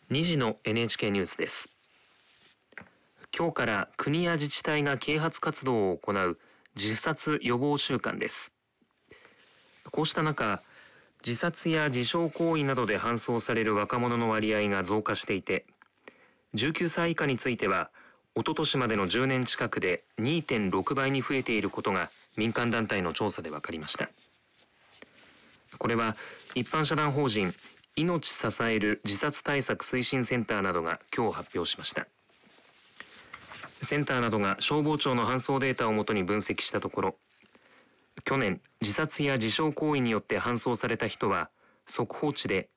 2時の NHK ニュースです。今日から国や自治体が啓発活動を行う自殺予防週間です。こうした中、自殺や自傷行為などで搬送される若者の割合が増加していて、19歳以下については、おととしまでの10年近くで 2.6 倍に増えていることが民間団体の調査で分かりました。これは一般社団法人命支える自殺対策推進センターなどが今日発表しました。センターなどが消防庁の搬送データをもとに分析したところ、去年自殺や自傷行為によって搬送された人は速報値で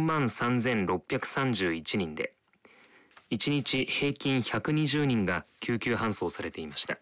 43,631人で、1日平均120人が救急搬送されていました。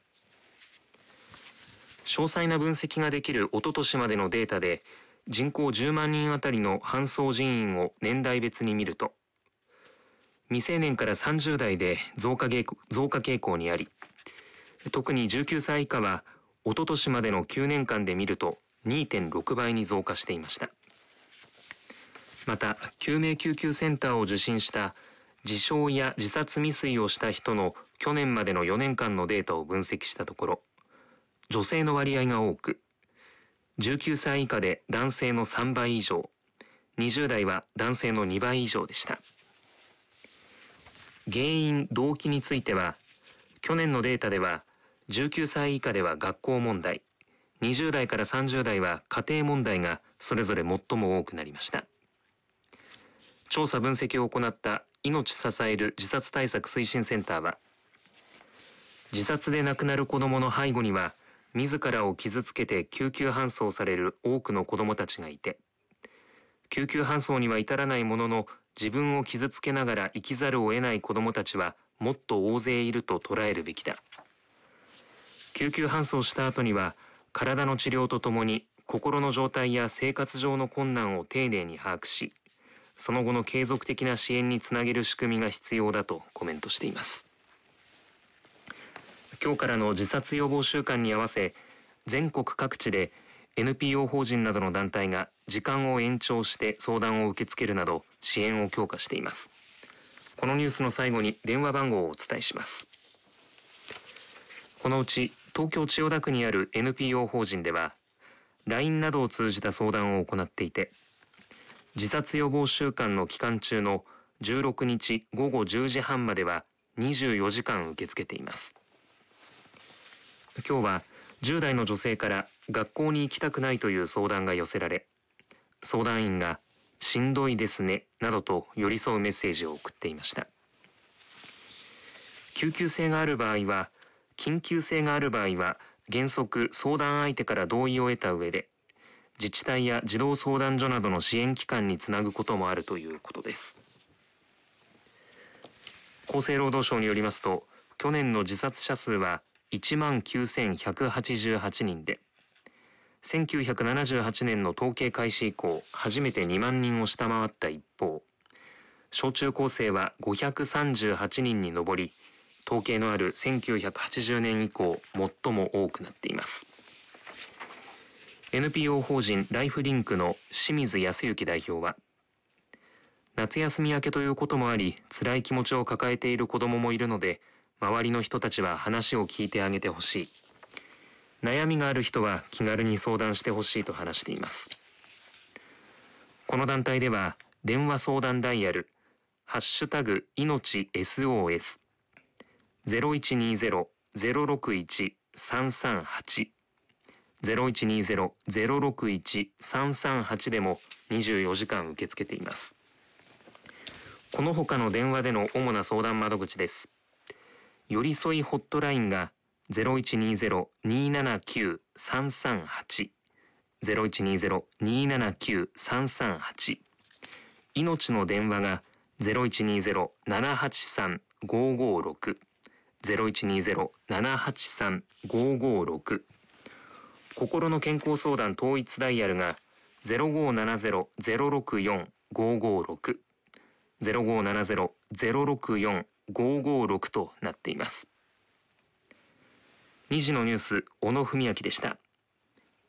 詳細な分析ができるおととしまでのデータで、人口10万人あたりの搬送人員を年代別に見ると、未成年から30代で増加傾向にあり、特に19歳以下はおととしまでの9年間で見ると 2.6 倍に増加していました。また、救命救急センターを受診した自傷や自殺未遂をした人の去年までの4年間のデータを分析したところ、女性の割合が多く、19歳以下で男性の3倍以上、20代は男性の2倍以上でした。原因・動機については、去年のデータでは19歳以下では学校問題、20代から30代は家庭問題がそれぞれ最も多くなりました。調査分析を行った命支える自殺対策推進センターは、自殺で亡くなる子どもの背後には自らを傷つけて救急搬送される多くの子どもたちがいて、救急搬送には至らないものの自分を傷つけながら生きざるを得ない子どもたちはもっと大勢いると捉えるべきだ。救急搬送した後には体の治療とともに心の状態や生活上の困難を丁寧に把握し、その後の継続的な支援につなげる仕組みが必要だとコメントしています。今日からの自殺予防週間に合わせ、全国各地で NPO 法人などの団体が時間を延長して相談を受け付けるなど支援を強化しています。このニュースの最後に電話番号をお伝えします。このうち東京千代田区にある NPO 法人では LINE などを通じた相談を行っていて、自殺予防週間の期間中の16日午後10時半までは24時間受け付けています。今日は10代の女性から学校に行きたくないという相談が寄せられ、相談員がしんどいですねなどと寄り添うメッセージを送っていました。緊急性がある場合は原則相談相手から同意を得た上で、自治体や児童相談所などの支援機関につなぐこともあるということです。厚生労働省によりますと、去年の自殺者数は19,188 人で、1978年の統計開始以降、初めて2万人を下回った一方、小中高生は538人に上り、統計のある1980年以降、最も多くなっています。NPO 法人ライフリンクの清水康之代表は、夏休み明けということもあり、辛い気持ちを抱えている子どももいるので、周りの人たちは話を聞いてあげてほしい。悩みがある人は気軽に相談してほしいと話しています。この団体では、電話相談ダイヤル、ハッシュタグ命 SOS、0120-061-338、0120-061-338でも24時間受け付けています。この他の電話での主な相談窓口です。よりそいホットラインが 0120-279-338、0120-279-338、命の電話が 0120-783-556、0120-783-556、心の健康相談統一ダイヤルが 0570-064-556、0570-064-556となっています。2時のニュース、小野文明でした。